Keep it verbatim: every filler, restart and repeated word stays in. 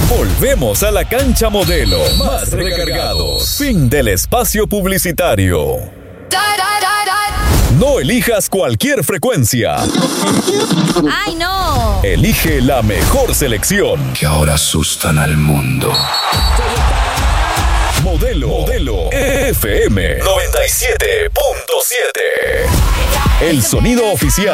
Volvemos a la cancha Modelo. Más recargados. Fin del espacio publicitario. No elijas cualquier frecuencia. ¡Ay, no! Elige la mejor selección. Que ahora asustan al mundo. Modelo, Modelo F M noventa y siete punto siete. El sonido oficial